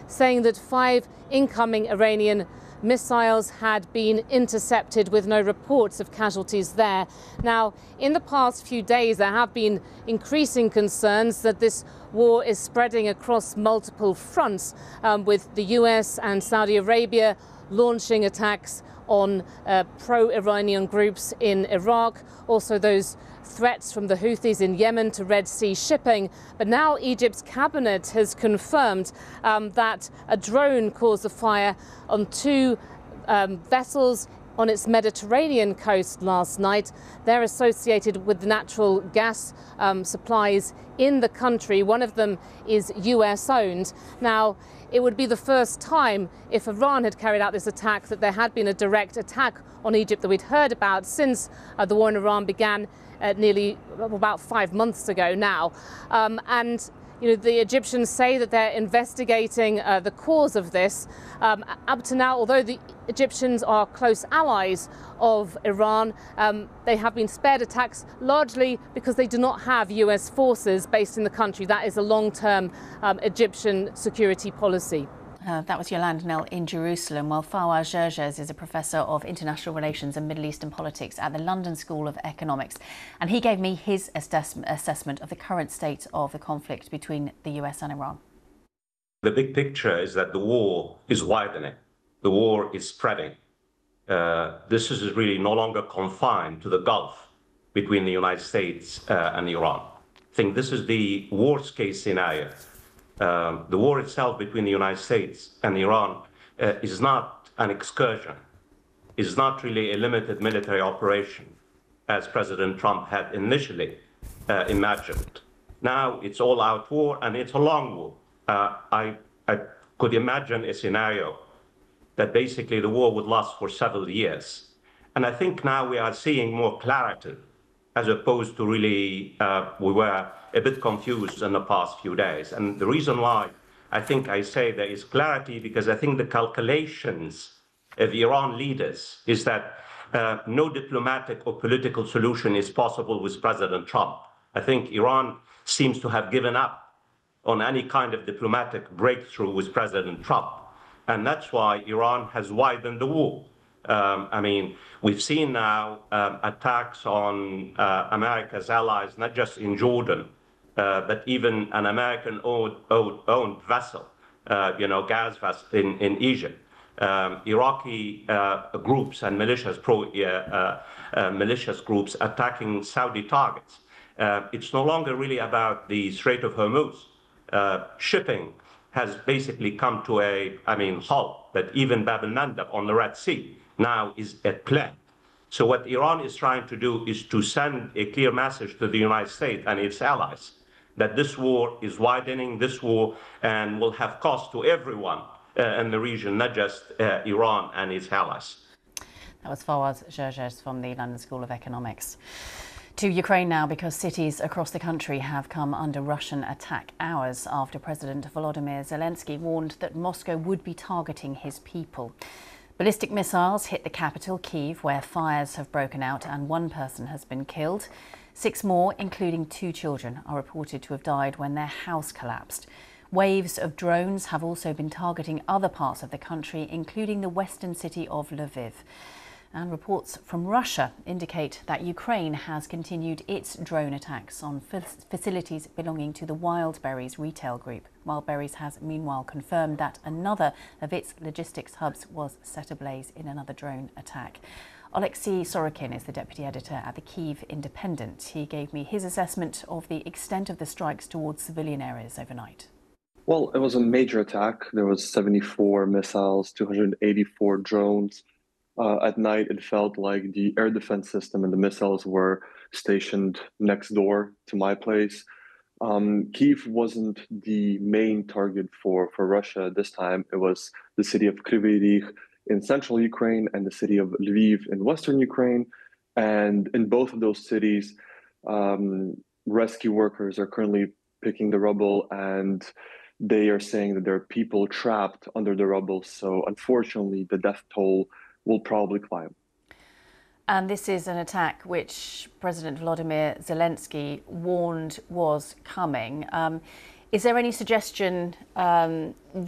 saying that 5 incoming Iranian missiles had been intercepted with no reports of casualties there. Now, in the past few days, there have been increasing concerns that this war is spreading across multiple fronts, with the US and Saudi Arabia launching attacks on pro-Iranian groups in Iraq, also those threats from the Houthis in Yemen to Red Sea shipping. But now Egypt's cabinet has confirmed that a drone caused the fire on 2 vessels on its Mediterranean coast last night. They're associated with the natural gas supplies in the country. One of them is US owned. Now, it would be the first time, if Iran had carried out this attack, that there had been a direct attack on Egypt that we'd heard about since the war in Iran began nearly about 5 months ago now. And the Egyptians say that they're investigating the cause of this. Up to now, although the Egyptians are close allies of Iran, they have been spared attacks largely because they do not have US forces based in the country. That is a long-term Egyptian security policy. That was Yolande Knell in Jerusalem, while Fawaz Gerges is a professor of international relations and Middle Eastern politics at the London School of Economics. And he gave me his assessment of the current state of the conflict between the US and Iran. The big picture is that the war is widening. The war is spreading. This is really no longer confined to the Gulf between the United States and Iran. I think this is the worst case scenario. The war itself between the United States and Iran is not an excursion, is not really a limited military operation, as President Trump had initially imagined. Now it's all-out war, and it's a long war. I could imagine a scenario that basically the war would last for several years. And I think now we are seeing more clarity, as opposed to really we were a bit confused in the past few days. And the reason why I think I say there is clarity, because I think the calculations of Iran leaders is that no diplomatic or political solution is possible with President Trump. I think Iran seems to have given up on any kind of diplomatic breakthrough with President Trump. And that's why Iran has widened the war. I mean, we've seen now attacks on America's allies, not just in Jordan, but even an American-owned vessel, gas vessel in Egypt. Iraqi groups and militias, malicious groups attacking Saudi targets. It's no longer really about the Strait of Hormuz. Shipping has basically come to a halt, but even Bab el-Mandeb on the Red Sea now is at play. So what Iran is trying to do is to send a clear message to the United States and its allies that this war is widening, this war, and will have cost to everyone in the region, not just Iran and its allies. That was Fawaz Gerges from the London School of Economics. To Ukraine now, because cities across the country have come under Russian attack hours after President Volodymyr Zelensky warned that Moscow would be targeting his people. Ballistic missiles hit the capital, Kyiv, where fires have broken out and 1 person has been killed. 6 more, including 2 children, are reported to have died when their house collapsed. Waves of drones have also been targeting other parts of the country, including the western city of Lviv. And reports from Russia indicate that Ukraine has continued its drone attacks on facilities belonging to the Wildberries retail group. Wildberries has meanwhile confirmed that another of its logistics hubs was set ablaze in another drone attack. Alexei Sorokin is the deputy editor at the Kyiv Independent. He gave me his assessment of the extent of the strikes towards civilian areas overnight. Well, it was a major attack. There was 74 missiles, 284 drones. At night, it felt like the air defense system and the missiles were stationed next door to my place. Kyiv wasn't the main target for Russia this time. It was the city of Kryvyi Rih in central Ukraine and the city of Lviv in western Ukraine. And in both of those cities, rescue workers are currently picking the rubble, and they are saying that there are people trapped under the rubble. So unfortunately, the death toll will probably climb. And this is an attack which President Volodymyr Zelensky warned was coming. Is there any suggestion